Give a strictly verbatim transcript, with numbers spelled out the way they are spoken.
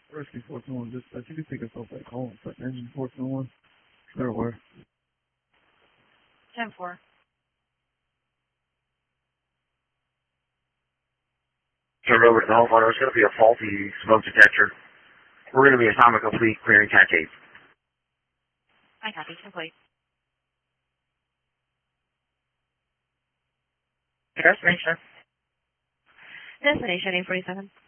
Rescue four two one, dispatch. You can take us off that call. It's like engine four two one. Better where? ten four. Turn over to the home phone. There's going to be a faulty smoke detector. We're going to be atomic complete, clearing Cat eight. I copy. Complete. Destination. Destination eight forty-seven.